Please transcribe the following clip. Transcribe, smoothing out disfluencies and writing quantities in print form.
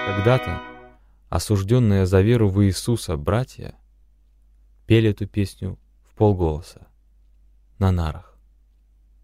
Когда-то осужденные за веру в Иисуса братья пели эту песню вполголоса на нарах.